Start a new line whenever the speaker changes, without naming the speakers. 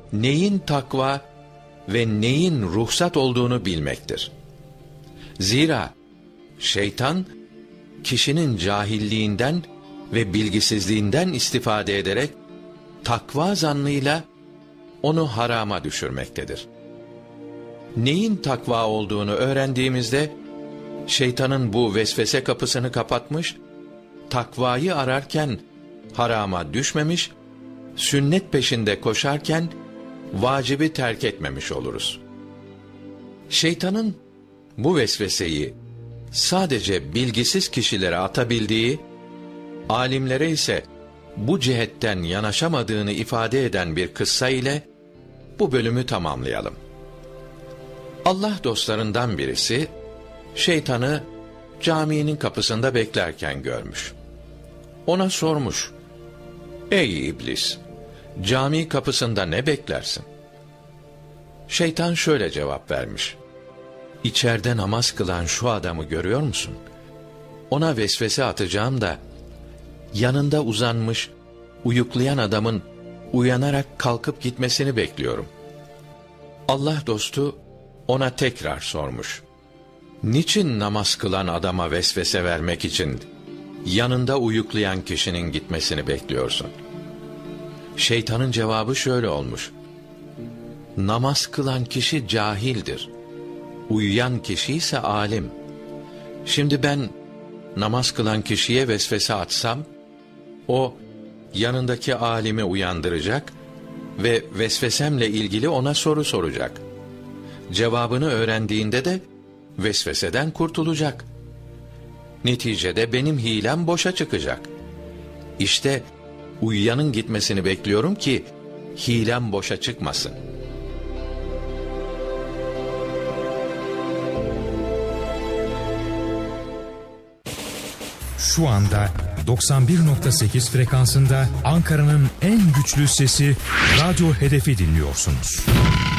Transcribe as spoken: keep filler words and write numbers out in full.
neyin takva ve neyin ruhsat olduğunu bilmektir. Zira şeytan, kişinin cahilliğinden ve bilgisizliğinden istifade ederek, takva zannıyla onu harama düşürmektedir. Neyin takva olduğunu öğrendiğimizde, şeytanın bu vesvese kapısını kapatmış, takvayı ararken harama düşmemiş, sünnet peşinde koşarken vacibi terk etmemiş oluruz. Şeytanın bu vesveseyi sadece bilgisiz kişilere atabildiği, alimlere ise bu cihetten yanaşamadığını ifade eden bir kıssa ile bu bölümü tamamlayalım. Allah dostlarından birisi, şeytanı caminin kapısında beklerken görmüş. Ona sormuş, "Ey iblis, cami kapısında ne beklersin?" Şeytan şöyle cevap vermiş, "İçeride namaz kılan şu adamı görüyor musun? Ona vesvese atacağım da, yanında uzanmış, uyuklayan adamın uyanarak kalkıp gitmesini bekliyorum." Allah dostu ona tekrar sormuş, "Niçin namaz kılan adama vesvese vermek için yanında uyuklayan kişinin gitmesini bekliyorsun?" Şeytanın cevabı şöyle olmuş, "Namaz kılan kişi cahildir, uyuyan kişi ise alim. Şimdi ben namaz kılan kişiye vesvese atsam, o yanındaki alimi uyandıracak ve vesvesemle ilgili ona soru soracak. Cevabını öğrendiğinde de vesveseden kurtulacak. Neticede benim hilem boşa çıkacak. İşte uyuyanın gitmesini bekliyorum ki hilem boşa çıkmasın."
Şu anda doksan bir nokta sekiz frekansında Ankara'nın en güçlü sesi Radyo Hedef'i dinliyorsunuz.